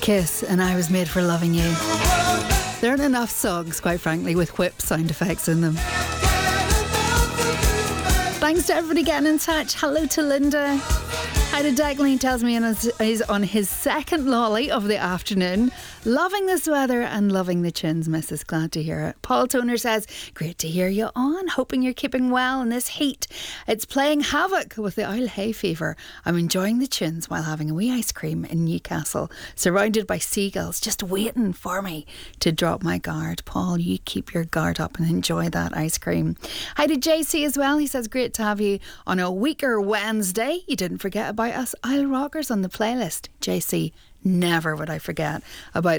Kiss and I Was Made for Loving You. There aren't enough songs, quite frankly, with whip sound effects in them. Thanks to everybody getting in touch. Hello to Linda. Hi to Declan, tells me he's on his second lolly of the afternoon. Loving this weather and loving the tunes, missus. Glad to hear it. Paul Toner says, great to hear you on. Hoping you're keeping well in this heat. It's playing havoc with the Isle hay fever. I'm enjoying the tunes while having a wee ice cream in Newcastle, surrounded by seagulls just waiting for me to drop my guard. Paul, you keep your guard up and enjoy that ice cream. Hi to JC as well. He says, great to have you on a weeker Wednesday. You didn't forget about us Isle Rockers on the playlist. JC, never would I forget about